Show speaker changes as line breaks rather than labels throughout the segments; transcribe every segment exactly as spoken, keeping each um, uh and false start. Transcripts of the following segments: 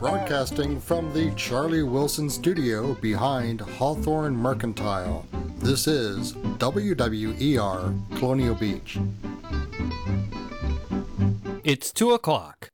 Broadcasting from the Charlie Wilson studio behind Hawthorne Mercantile. This is W W E R Colonial Beach.
It's two o'clock.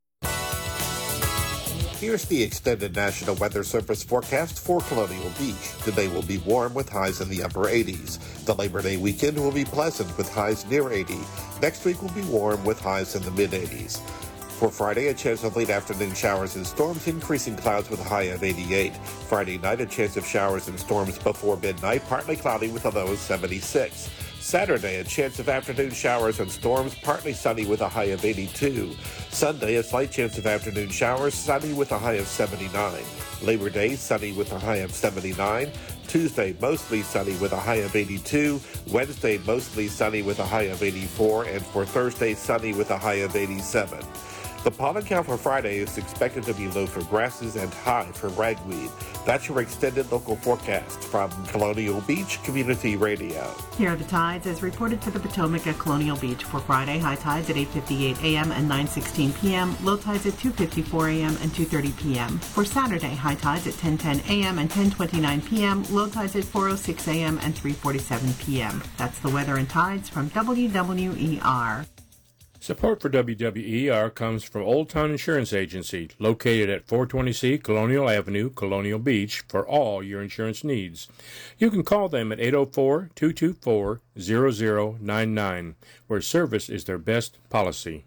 Here's the extended National Weather Service forecast for Colonial Beach. Today will be warm with highs in the upper eighties. The Labor Day weekend will be pleasant with highs near eighty. Next week will be warm with highs in the mid-eighties. For Friday, a chance of late afternoon showers and storms, increasing clouds with a high of eighty-eight. Friday night, a chance of showers and storms before midnight, partly cloudy with a low of seventy-six. Saturday, a chance of afternoon showers and storms, partly sunny with a high of eighty-two. Sunday, a slight chance of afternoon showers, sunny with a high of seventy-nine. Labor Day, sunny with a high of seventy-nine. Tuesday, mostly sunny with a high of eighty-two. Wednesday, mostly sunny with a high of eighty-four. And for Thursday, sunny with a high of eighty-seven. The pollen count for Friday is expected to be low for grasses and high for ragweed. That's your extended local forecast from Colonial Beach Community Radio.
Here are the tides as reported for the Potomac at Colonial Beach. For Friday, high tides at eight fifty-eight a.m. and nine sixteen p.m., low tides at two fifty-four a.m. and two thirty p.m. For Saturday, high tides at ten ten a.m. and ten twenty-nine p.m., low tides at four oh six a.m. and three forty-seven p.m. That's the weather and tides from W W E R.
Support for W W E R comes from Old Town Insurance Agency, located at four twenty C Colonial Avenue, Colonial Beach, for all your insurance needs. You can call them at eight oh four, two two four, zero zero nine nine, where service is their best policy.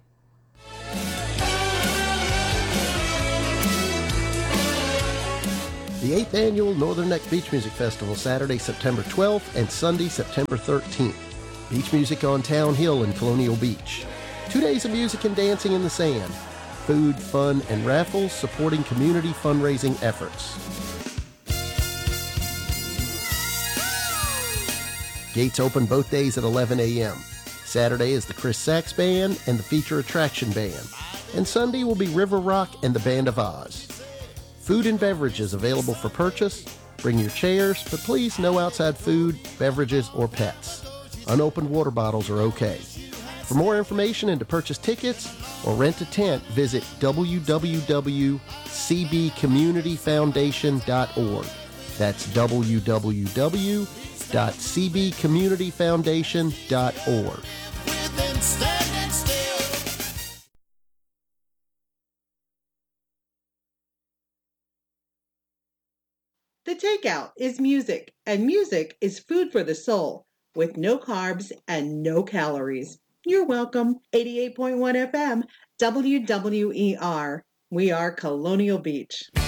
The eighth Annual Northern Neck Beach Music Festival, Saturday, September twelfth and Sunday, September thirteenth. Beach music on Town Hill in Colonial Beach. Two days of music and dancing in the sand. Food, fun, and raffles supporting community fundraising efforts. Gates open both days at eleven a.m. Saturday is the Chris Sachs Band and the Feature Attraction Band. And Sunday will be River Rock and the Band of Oz. Food and beverages available for purchase. Bring your chairs, but please no outside food, beverages, or pets. Unopened water bottles are okay. For more information and to purchase tickets or rent a tent, visit w w w dot c b community foundation dot org. That's w w w dot c b community foundation dot org.
The Takeout is music, and music is food for the soul, with no carbs and no calories. You're welcome. eighty-eight point one F M, W W E R. We are Colonial Beach.